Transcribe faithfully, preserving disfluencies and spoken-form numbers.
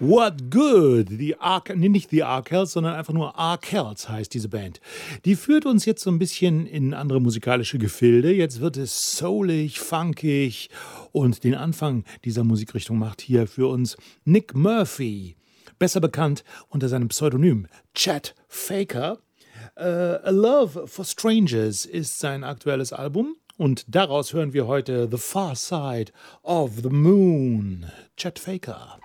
What Good? Die Ark, nee, nicht die Arkells, sondern einfach nur Arkells heißt diese Band. Die führt uns jetzt so ein bisschen in andere musikalische Gefilde. Jetzt wird es soulig, funkig und den Anfang dieser Musikrichtung macht hier für uns Nick Murphy, besser bekannt unter seinem Pseudonym Chet Faker. Uh, A Love for Strangers ist sein aktuelles Album und daraus hören wir heute The Far Side of the Moon. Chet Faker.